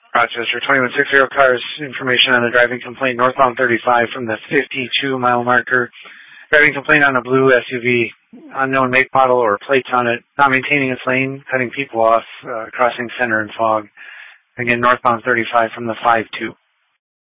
Rochester 2160 cars, information on a driving complaint northbound 35 from the 52-mile marker. Driving complaint on a blue SUV, unknown make, model, or plates on it, not maintaining its lane, cutting people off, crossing center in fog. Again, northbound 35 from the 5-2.